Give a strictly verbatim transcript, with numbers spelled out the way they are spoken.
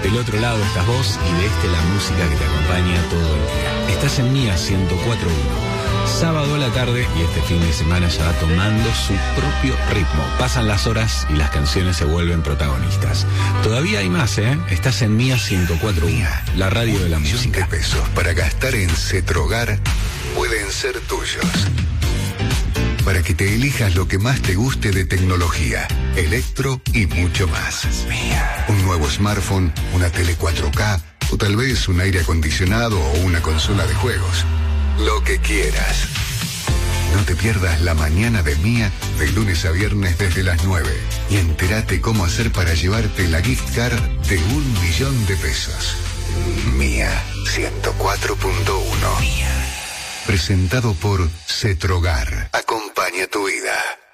Del otro lado estás vos y de este la música que te acompaña todo el día. Estás en Mía ciento cuatro punto uno. Sábado a la tarde y este fin de semana ya va tomando su propio ritmo. Pasan las horas y las canciones se vuelven protagonistas. Todavía hay más, ¿eh? Estás en Mía ciento cuatro punto uno, la radio de la música. Un millón de pesos para gastar en Cetrogar pueden ser tuyos. Para que te elijas lo que más te guste de tecnología, electro y mucho más. Un nuevo smartphone, una tele cuatro K o tal vez un aire acondicionado o una consola de juegos. Lo que quieras. No te pierdas la mañana de Mía de lunes a viernes desde las nueve y entérate cómo hacer para llevarte la gift card de un millón de pesos. Mía ciento cuatro punto uno. Presentado por Cetrogar. Acompaña tu vida.